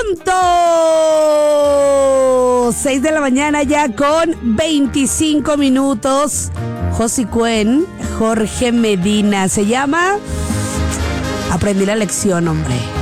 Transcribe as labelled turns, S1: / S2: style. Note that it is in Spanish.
S1: pronto. 6 de la mañana ya con 25 minutos. Josi Cuen, Jorge Medina. Se llama Aprendí la lección, hombre.